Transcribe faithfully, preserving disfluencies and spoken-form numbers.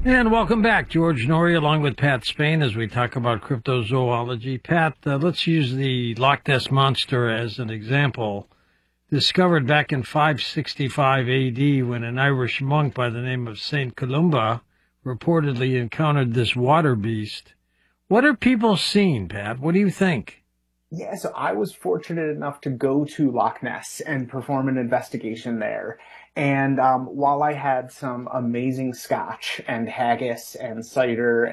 And welcome back, George Norrie, along with Pat Spain, as we talk about cryptozoology. Pat, uh, let's use the Loch Ness Monster as an example. Discovered back in five sixty-five A D when an Irish monk by the name of Saint Columba reportedly encountered this water beast. What are people seeing, Pat? What do you think? Yeah, so I was fortunate enough to go to Loch Ness and perform an investigation there. And um, while I had some amazing scotch and haggis and cider